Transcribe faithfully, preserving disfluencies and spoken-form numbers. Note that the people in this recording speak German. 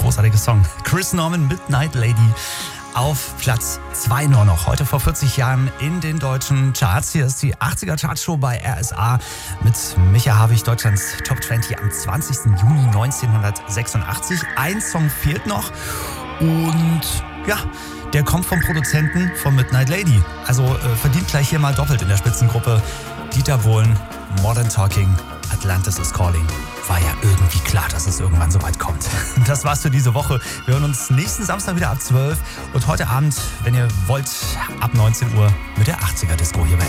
großartiger Song. Chris Norman, Midnight Lady, auf Platz zwei nur noch. Heute vor vierzig Jahren in den deutschen Charts. Hier ist die achtziger Chartshow bei R S A mit Micha Havig, Deutschlands Top zwanzig am zwanzigsten Juni neunzehnhundertsechsundachtzig. Ein Song fehlt noch und ja, der kommt vom Produzenten von Midnight Lady. Also äh, verdient gleich hier mal doppelt in der Spitzengruppe. Dieter Bohlen, Modern Talking, Atlantis is Calling. War ja irgendwie klar, dass es irgendwann so weit kommt. Das war's für diese Woche. Wir hören uns nächsten Samstag wieder ab zwölf und heute Abend, wenn ihr wollt, ab neunzehn Uhr mit der achtziger Disco hier bei